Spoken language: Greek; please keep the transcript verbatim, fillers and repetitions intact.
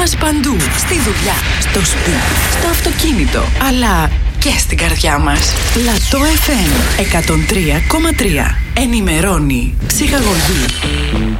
μας παντού. Στη δουλειά, στο σπίτι, στο αυτοκίνητο, αλλά και στην καρδιά μας. Λατό εφ εμ εκατόν τρία κόμμα τρία. Ενημερώνει, ψυχαγωγεί